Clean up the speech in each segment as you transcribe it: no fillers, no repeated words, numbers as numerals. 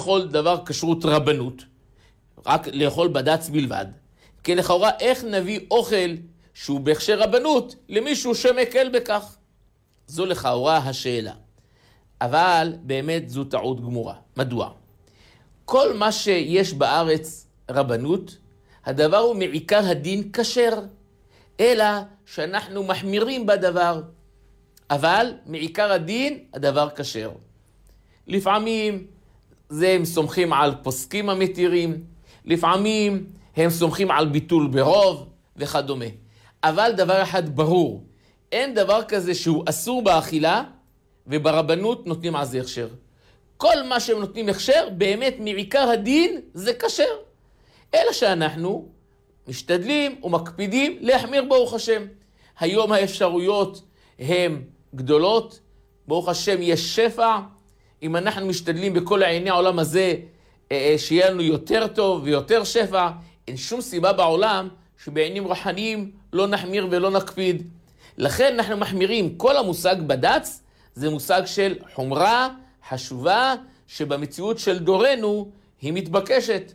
לאכול דבר כשרות רבנות, רק לאכול בד"ץ בלבד, כי לכאורה איך נביא אוכל שהוא בהכשר רבנות למישהו שמקל בכך? זו לכאורה השאלה. אבל באמת זו טעות גמורה. מדוע? כל מה שיש בארץ רבנות, הדבר הוא מעיקר הדין כשר, אלא שאנחנו מחמירים בדבר, אבל מעיקר הדין הדבר כשר. לפעמים הם סומכים על פוסקים המתירים, לפעמים הם סומכים על ביטול ברוב וכדומה. אבל דבר אחד ברור, אין דבר כזה שהוא אסור באכילה, וברבנות נותנים על זה הכשר. כל מה שהם נותנים הכשר, באמת מעיקר הדין זה כשר. אלא שאנחנו משתדלים ומקפידים להחמיר ברוך השם. היום האפשרויות הן גדולות, ברוך השם יש שפע. אם אנחנו משתדלים בכל עיני העולם הזה, שיהיה לנו יותר טוב ויותר שפע, אין שום סיבה בעולם שבעינים רוחניים לא נחמיר ולא נקפיד. לכן אנחנו מחמירים. כל המושג בד"ץ זה מושג של חומרה חשובה שבמציאות של דורנו היא מתבקשת.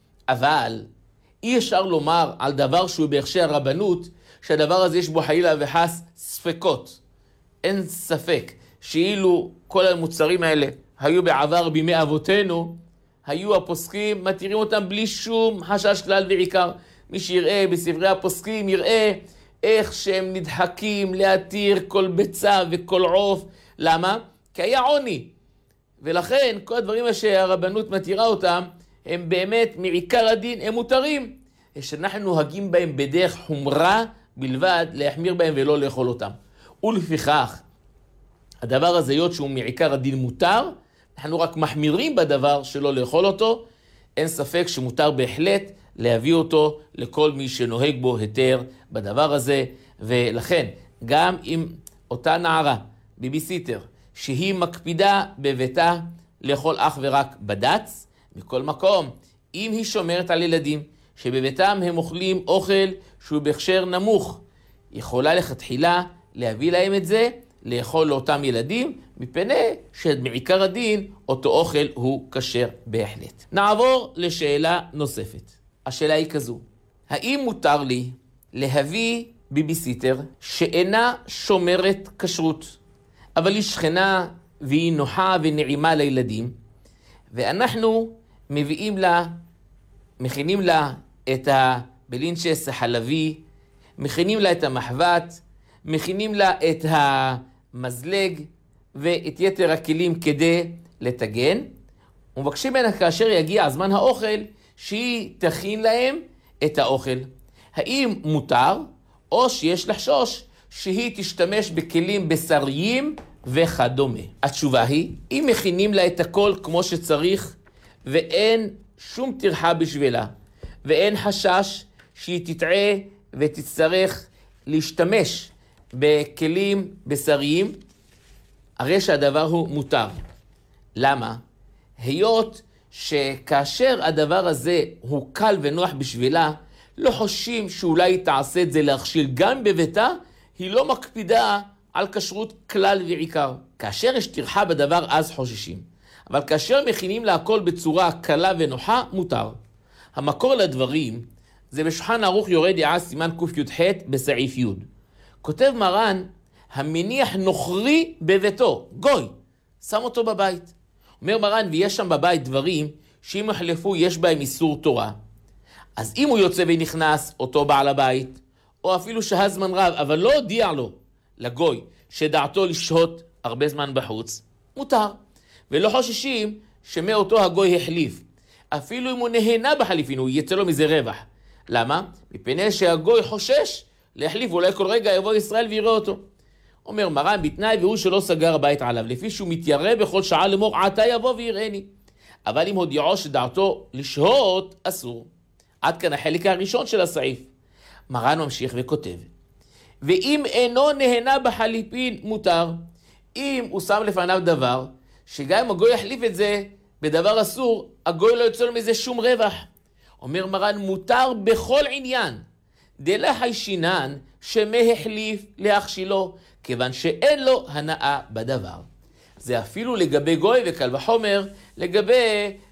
אבל אי אפשר לומר על דבר שהוא בהכשר הרבנות שהדבר הזה יש בו חלילה וחס ספקות. אין ספק שאילו כל המוצרים האלה היו בעבר בימי אבותינו, היו הפוסקים מתירים אותם בלי שום חשש כלל ועיקר. מי שיראה בספרי הפוסקים יראה איך שהם נדחקים להתיר כל ביצה וכל עוף. למה? כי היה עוני. ולכן כל הדברים שהרבנות מתירה אותם, הם באמת מעיקר הדין, הם מותרים. שאנחנו נוהגים בהם בדרך חומרה בלבד, להחמיר בהם ולא לאכול אותם. ולפיכך, הדבר הזה להיות שהוא מעיקר הדין מותר, אנחנו רק מחמירים בדבר שלא לאכול אותו. אין ספק שמותר בהחלט להביא אותו לכל מי שנוהג בו היתר בדבר הזה. ולכן, גם אם אותה נערה, ביביסיטר, שהיא מקפידה בביתה לאכול אך ורק בד"ץ, מכל מקום, אם היא שומרת על ילדים שבביתם הם אוכלים אוכל שהוא בהכשר נמוך, יכולה לכתחילה להביא להם את זה, לאכול לאותם ילדים, מפני שמעיקר הדין אותו אוכל הוא כשר בהחלט. נעבור לשאלה נוספת. השאלה היא כזו: האם מותר לי להביא ביביסיטר שאינה שומרת כשרות, אבל היא שכנה והיא נוחה ונעימה לילדים, ואנחנו מכינים לה את הבלינצ'ס החלבי, מכינים לה את המחבת, מכינים לה את המזלג ואת יתר הכלים כדי לתגן, ומבקשים ממנה כאשר יגיע הזמן האוכל שהיא תכין להם את האוכל. האם מותר או שיש לחשוש שהיא תשתמש בכלים בשריים וכדומה? התשובה היא, אם מכינים לה את הכל כמו שצריך ואין שום טרחה בשבילה ואין חשש שהיא תטעה ותצטרך להשתמש בכלים בשריים, הרי שהדבר הוא מותר. למה? היות שכאשר הדבר הזה הוא קל ונוח בשבילה, לא חושבים שאולי היא תעשה את זה להכשיל גם בביתה, היא לא מקפידה על כשרות כלל ועיקר. כאשר יש טרחה בדבר אז חוששים. אבל כאשר מכינים לה הכל בצורה קלה ונוחה, מותר. המקור לדברים זה בשולחן ערוך יורה דעה סימן קי"ח בסעיף י'. כותב מרן, המניח נוכרי בביתו, גוי, שם אותו בבית. אומר מרן, ויש שם בבית דברים שאם יחלפו יש בהם איסור תורה. אז אם הוא יוצא ונכנס, אותו בעל הבית, או אפילו שהה זמן רב, אבל לא הודיע לו, לגוי, שדעתו לשהות הרבה זמן בחוץ, מותר. ולא חוששים שמאותו הגוי החליף. אפילו אם הוא נהנה בחליפין, הוא יצא לו מזה רווח. למה? מפני שהגוי חושש להחליף, אולי כל רגע יבוא ישראל ויראה אותו. אומר מרן, בתנאי והוא שלא סגר הבית עליו, לפי שהוא מתיירא בכל שעה לאמור, עתה יבוא ויראני. אבל אם הודיעו שדעתו לשהות, אסור. עד כאן החלק הראשון של הסעיף. מרן ממשיך וכותב, ואם אינו נהנה בחליפין, מותר. אם הוא שם לפניו דבר, שגם אם הגוי יחליף את זה בדבר אסור, הגוי לא יוצא לו מזה שום רווח. אומר מרן, מותר בכל עניין. דלחי שינן שמהחליף להכשילו, כיוון שאין לו הנאה בדבר. זה אפילו לגבי גוי וקל וחומר, לגבי